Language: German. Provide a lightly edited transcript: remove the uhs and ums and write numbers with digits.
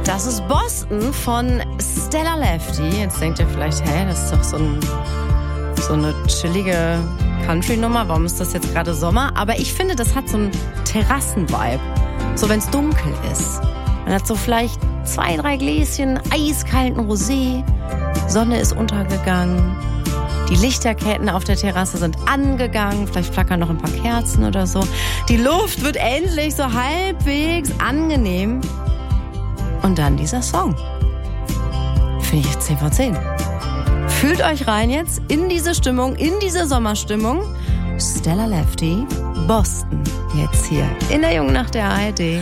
Das ist Boston von Stella Lefty. Jetzt denkt ihr vielleicht, das ist doch so eine chillige Country-Nummer. Warum ist das jetzt gerade Sommer? Aber ich finde, das hat so einen Terrassen-Vibe. So, wenn es dunkel ist. Man hat so vielleicht 2, 3 Gläschen eiskalten Rosé. Sonne ist untergegangen. Die Lichterketten auf der Terrasse sind angegangen. Vielleicht flackern noch ein paar Kerzen oder so. Die Luft wird endlich so halbwegs angenehm. Und dann dieser Song. Finde ich 10 von 10. Fühlt euch rein jetzt in diese Stimmung, in diese Sommerstimmung. Stella Lefty, Boston, jetzt hier in der Jungen Nacht der ARD.